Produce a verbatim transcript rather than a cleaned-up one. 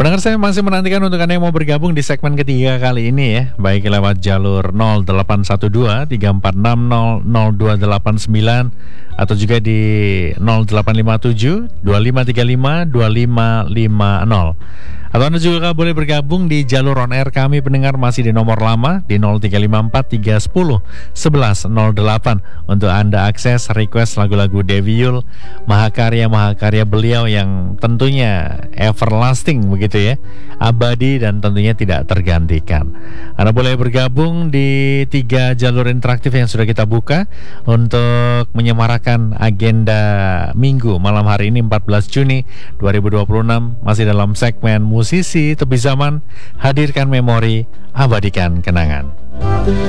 Pendengar, saya masih menantikan untuk Anda yang mau bergabung di segmen ketiga kali ini ya. Baik lewat jalur nol delapan satu dua tiga empat enam nol nol dua delapan sembilan atau juga di nol delapan lima tujuh dua lima tiga lima dua lima lima nol. Atau Anda juga boleh bergabung di jalur on air kami pendengar masih di nomor lama di nol tiga lima empat tiga satu nol sebelas nol delapan untuk Anda akses request lagu-lagu Dewi Yul, mahakarya-mahakarya beliau yang tentunya everlasting begitu ya, abadi dan tentunya tidak tergantikan. Anda boleh bergabung di tiga jalur interaktif yang sudah kita buka untuk menyemarakan agenda Minggu malam hari ini empat belas Juni dua ribu dua puluh enam, masih dalam segmen Musisi Tepi Zaman, hadirkan memori, abadikan kenangan.